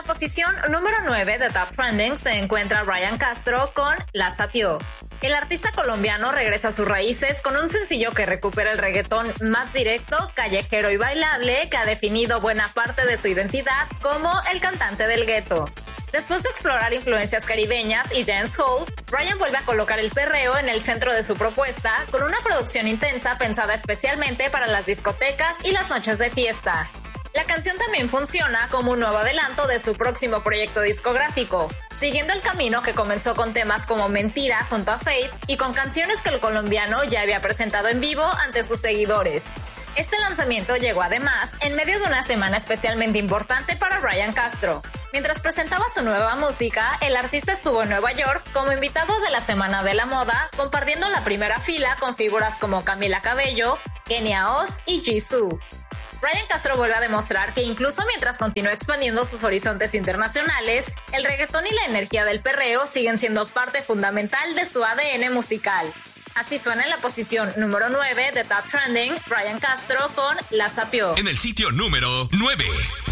posición número 9 de Top Trending se encuentra Ryan Castro con La Sapió. El artista colombiano regresa a sus raíces con un sencillo que recupera el reggaetón más directo, callejero y bailable que ha definido buena parte de su identidad como el cantante del gueto. Después de explorar influencias caribeñas y dancehall, Ryan vuelve a colocar el perreo en el centro de su propuesta con una producción intensa pensada especialmente para las discotecas y las noches de fiesta. La canción también funciona como un nuevo adelanto de su próximo proyecto discográfico, siguiendo el camino que comenzó con temas como Mentira junto a Faith y con canciones que el colombiano ya había presentado en vivo ante sus seguidores. Este lanzamiento llegó además en medio de una semana especialmente importante para Ryan Castro. Mientras presentaba su nueva música, el artista estuvo en Nueva York como invitado de la Semana de la Moda, compartiendo la primera fila con figuras como Camila Cabello, Kenia Oz y Jisoo. Ryan Castro vuelve a demostrar que incluso mientras continúa expandiendo sus horizontes internacionales, el reggaetón y la energía del perreo siguen siendo parte fundamental de su ADN musical. Así suena en la posición número 9 de Top Trending, Ryan Castro con La Sapió. En el sitio número 9.